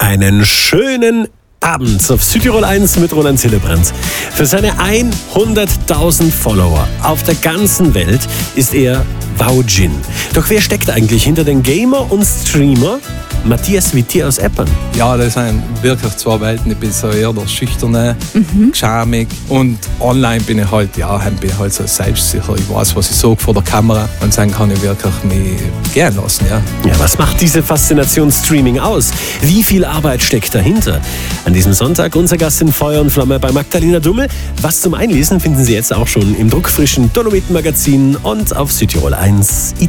Einen schönen Abend auf Südtirol 1 mit Roland Hillebrand. Für seine 100.000 Follower auf der ganzen Welt ist er Waujin. Doch wer steckt eigentlich hinter den Gamer und Streamer Matthias Witti aus Eppern? Ja, das sind wirklich zwei Welten. Ich bin so eher der Schüchterne, schamig, und online bin ich halt so selbstsicher. Ich weiß, was ich sage vor der Kamera, und dann kann ich wirklich mich gehen lassen. Ja, was macht diese Faszination Streaming aus? Wie viel Arbeit steckt dahinter? An diesem Sonntag unser Gast in Feuer und Flamme bei Magdalena Dummel. Was zum Einlesen finden Sie jetzt auch schon im druckfrischen Dolomiten-Magazin und auf Südtirol 1 IT.